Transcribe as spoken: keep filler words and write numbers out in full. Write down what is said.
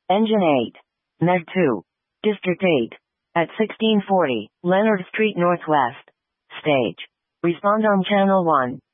Engine eight. Meg two. District eight. At sixteen forty, Leonard Street Northwest. Stage. Respond on Channel one.